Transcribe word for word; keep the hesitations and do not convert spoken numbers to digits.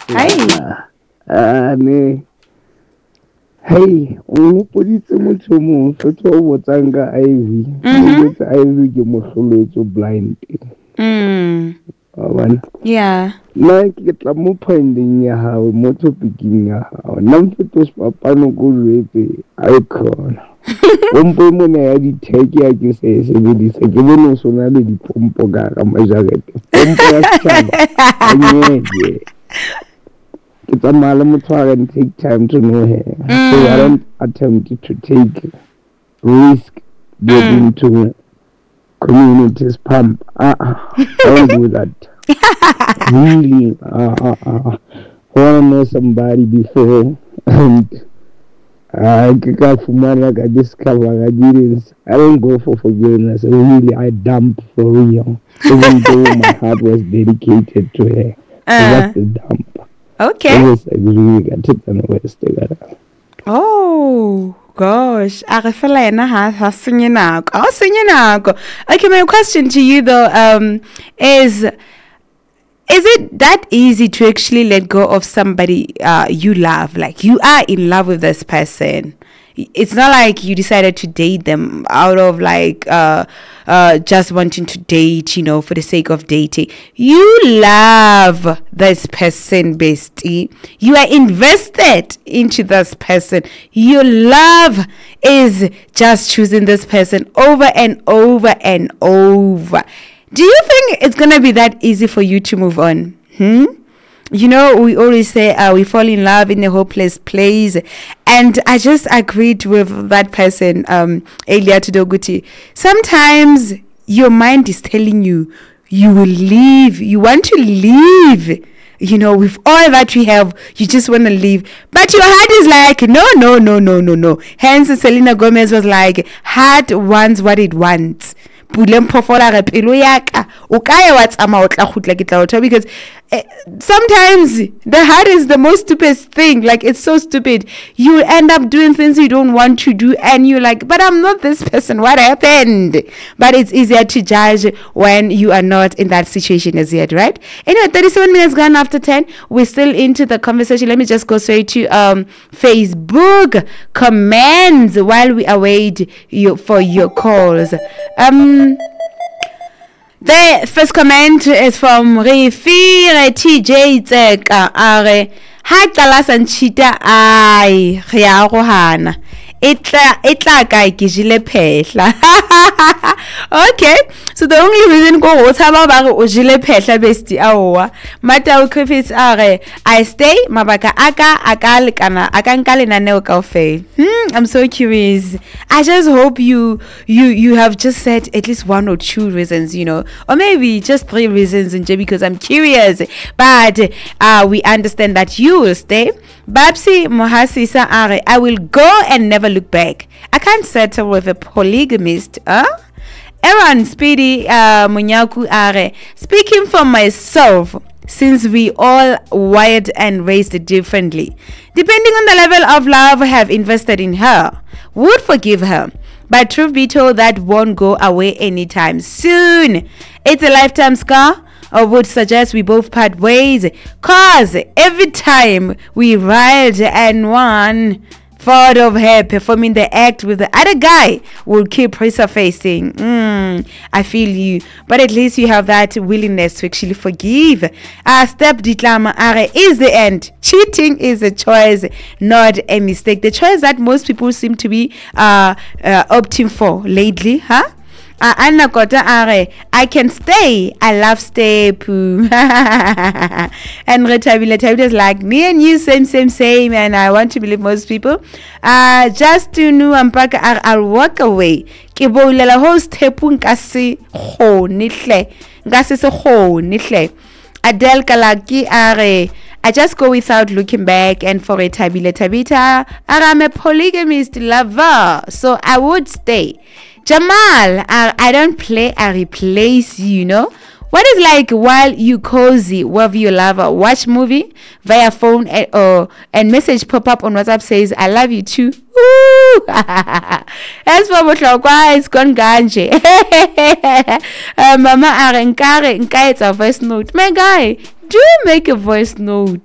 Hi. Ah, ne. Hey, o poditse motho mo fetho o botsang ka I V. Mhm. I V ke mohloletse blind. Mm. Wa bona? Yeah. Nna ke tla mo pointeng ya hao mo topicing ya hao. Nna mfetho sepapano ko jwetse icon. Pompo mona ya di-tech ya ke se e sebedisa ke bone o sona le dipompo ka hara majarete. Pompo ya setjhaba a nyeke. Ke tsamaya le motho a and take time to know her. Mm. So I don't attempt to take risk getting Mm. to communities pump. Uh, I don't do that. Really, uh, uh, uh, I want to know somebody before and uh, like I discover I didn't. I don't go for forgiveness. Really, I dump for real. Even though my heart was dedicated to her. So Uh, that's the dump. okay. Yes, I really got it and West together. Oh gosh, a re fela yena ha ha senye nako. Ha senye nako. Okay, my question to you though um is is it that easy to actually let go of somebody uh you love? Like you are in love with this person. It's not like you decided to date them out of like uh uh just wanting to date, you know, for the sake of dating. You love this person, bestie. You are invested into this person. Your love is just choosing this person over and over and over. Do you think it's gonna be that easy for you to move on? Hmm? You know, we always say uh, we fall in love in a hopeless place. And I just agreed with that person, um, Elia Tudoguti. Sometimes your mind is telling you, you will leave. You want to leave. You know, with all that we have, you just want to leave. But your heart is like, no, no, no, no, no, no. Hence, Selena Gomez was like, heart wants what it wants. Because uh, sometimes the heart is the most stupidest thing. Like, it's so stupid. You end up doing things you don't want to do, and you're like, but I'm not this person. What happened? But it's easier to judge when you are not in that situation as yet, right? Anyway, thirty-seven minutes gone after ten. We're still into the conversation. Let me just go straight to um Facebook comments while we await you for your calls. Um. The first comment is from Refire T J Tseka are ha qala sanchita ai re ya go hana etla etla ka ke jile phehla. Okay, so the only reason go go tshaba ba re o jile phehla bestie aowa Matao Griffiths are I stay mabaka aka aka lekana aka nka lenaneo kaofela. Hmm, I'm so curious. I just hope you you you have just said at least one or two reasons, you know, or maybe just three reasons in J because I'm curious. But uh we understand that you will stay. Babsi Mohasisa are I will go and never look back. I can't settle with a polygamist, huh? Aaron Speedy uh, Munyaku are speaking for myself, since we all wired and raised differently. Depending on the level of love I have invested in her, would forgive her. But truth be told, that won't go away anytime soon. It's a lifetime scar. I would suggest we both part ways, cause every time we ride and one thought of her performing the act with the other guy will keep resurfacing. Mm, I feel you, but at least you have that willingness to actually forgive. Uh, step ditlama are is the end. Cheating is a choice, not a mistake. The choice that most people seem to be uh, uh opting for lately, huh? Uh, Anna Kota are I can stay. I love stay poo. And Retabila is like me and you same same same, and I want to believe most people. Uh just to know Ampaka are I'll walk away. Ke boulela ho step nka se go nihle. Nka se se go nihle. Adele Kalaki are I just go without looking back, and for a Tabila Tabita, I'm a polygamist lover, so I would stay. Jamal, I, I don't play, I replace you, you know. What is like while you cozy with your lover, watch movie via phone and, or and message pop up on WhatsApp says I love you too. Woo! As for Botlokwa, it's gone ganje. uh, Mama Arenkare nka etsa voice note. My guy, do make a voice note.